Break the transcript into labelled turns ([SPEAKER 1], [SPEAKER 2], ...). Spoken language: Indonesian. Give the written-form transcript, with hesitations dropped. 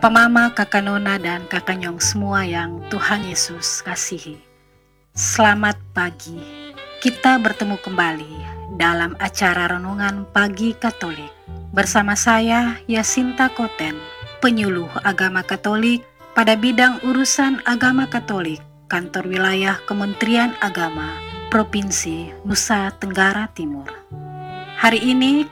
[SPEAKER 1] Papa Mama, Kakak Nona, dan Kakak Nyong semua yang Tuhan Yesus kasihi. Selamat pagi. Kita bertemu kembali dalam acara Renungan Pagi Katolik. Bersama saya, Yasinta Koten, penyuluh agama Katolik pada bidang urusan agama Katolik, Kantor Wilayah Kementerian Agama, Provinsi Nusa Tenggara Timur. Hari ini